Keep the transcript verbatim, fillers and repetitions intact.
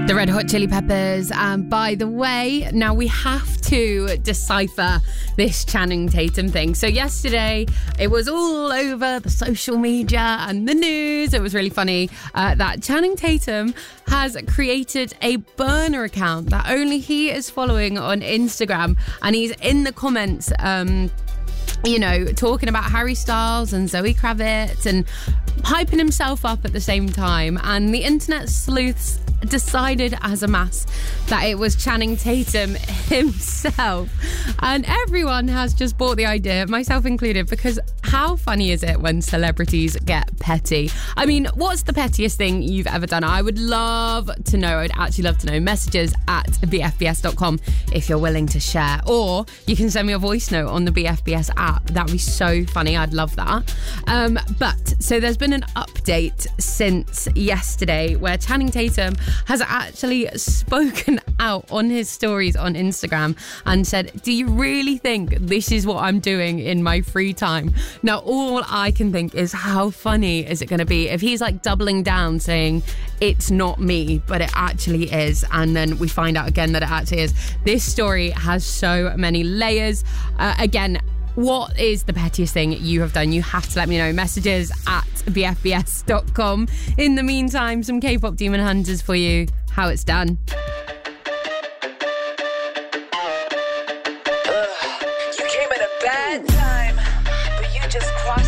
The Red Hot Chili Peppers. And by the way, now we have to decipher this Channing Tatum thing. So yesterday, it was all over the social media and the news. It was really funny uh, that Channing Tatum has created a burner account that only he is following on Instagram. And he's in the comments, um, you know, talking about Harry Styles and Zoe Kravitz and hyping himself up at the same time. And the internet sleuths decided as a mass that it was Channing Tatum himself, and everyone has just bought the idea, myself included, because how funny is it when celebrities get petty? I mean, what's the pettiest thing you've ever done? I would love to know. I'd actually love to know. Messages at b f b s dot com if you're willing to share, or you can send me a voice note on the B F B S app. That'd be so funny. I'd love that. Um, but so there's been an update since yesterday where Channing Tatum has actually spoken out on his stories on Instagram and said, do you really think this is what I'm doing in my free time? Now, all I can think is, how funny is it going to be if he's like doubling down saying it's not me, but it actually is, and then we find out again that it actually is. This story has so many layers. Uh, again, what is the pettiest thing you have done? You have to let me know. Messages at b f b s dot com. In the meantime, some K-pop Demon Hunters for you. How It's Done.